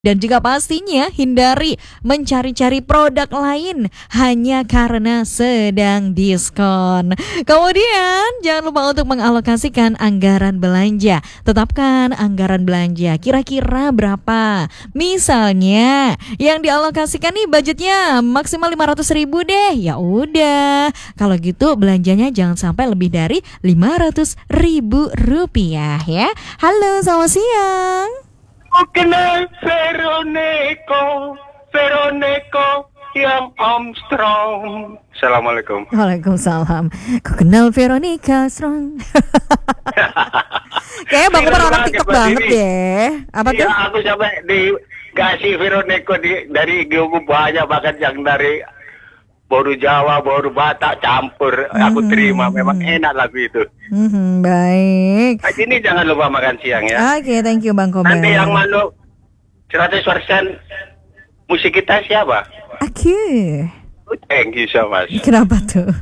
Dan juga pastinya hindari mencari-cari produk lain hanya karena sedang diskon. Kemudian jangan lupa untuk mengalokasikan anggaran belanja. Tetapkan anggaran belanja kira-kira berapa. Misalnya yang dialokasikan nih budgetnya maksimal 500.000 deh. Ya udah, kalau gitu belanjanya jangan sampai lebih dari 500.000 rupiah ya. Halo, selamat siang. Kenal Veroneko yang Armstrong. Assalamualaikum. Waalaikumsalam. Kok kenal Veronica Strong? Kayaknya Bang Umar orang TikTok banget deh. Apa tuh? Ya, aku sampai dikasih Veroneko dari Giogu banyak, bahkan yang dari Boru Jawa, Boru Batak campur. Aku terima, memang enak lagu itu. Baik. Nah, ini jangan lupa makan siang ya. Oke, thank you Bang Kobar. Nanti yang manuk 100% musik kita siapa? Aku. Thank you so much. Kenapa tuh?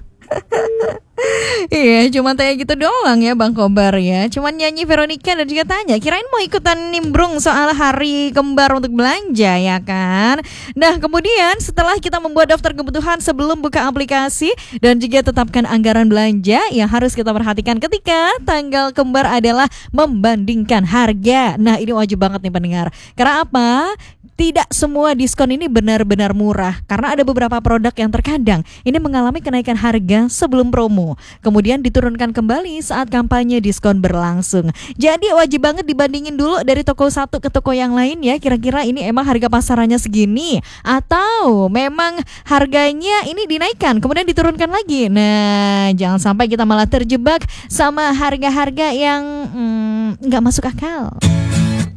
Iya, cuma tanya gitu doang ya Bang Kobar ya. Cuman nyanyi Veronica dan juga tanya, kirain mau ikutan nimbrung soal hari kembar untuk belanja ya kan. Nah kemudian setelah kita membuat daftar kebutuhan sebelum buka aplikasi dan juga tetapkan anggaran belanja, yang harus kita perhatikan ketika tanggal kembar adalah membandingkan harga. Nah ini wajib banget nih pendengar. Karena apa? Tidak semua diskon ini benar-benar murah, karena ada beberapa produk yang terkadang ini mengalami kenaikan harga sebelum promo, kemudian diturunkan kembali saat kampanye diskon berlangsung. Jadi wajib banget dibandingin dulu dari toko satu ke toko yang lain ya, kira-kira ini emang harga pasarannya segini atau memang harganya ini dinaikkan kemudian diturunkan lagi. Nah jangan sampai kita malah terjebak sama harga-harga yang nggak masuk akal.